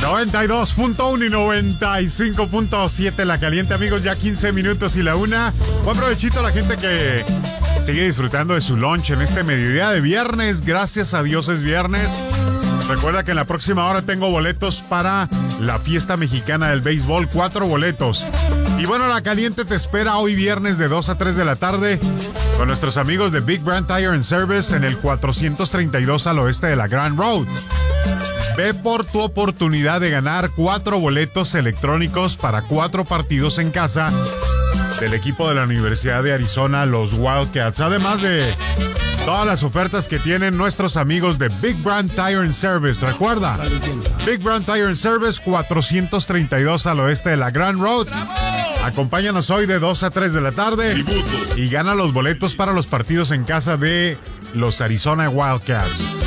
92.1 y 95.7 La Caliente, amigos, ya 15 minutos y la 1. Buen provechito a la gente que sigue disfrutando de su lunch en este mediodía de viernes. Gracias a Dios es viernes. Recuerda que en la próxima hora tengo boletos para la fiesta mexicana del béisbol, 4 boletos. Y bueno, La Caliente te espera hoy viernes de 2 a 3 de la tarde con nuestros amigos de Big Brand Tire and Service en el 432 al oeste de la Grand Road. Ve por tu oportunidad de ganar 4 boletos electrónicos para 4 partidos en casa del equipo de la Universidad de Arizona, los Wildcats. Además de todas las ofertas que tienen nuestros amigos de Big Brand Tire and Service. Recuerda, Big Brand Tire and Service, 432 al oeste de la Grand Road. Acompáñanos hoy de 2 a 3 de la tarde y gana los boletos para los partidos en casa de los Arizona Wildcats.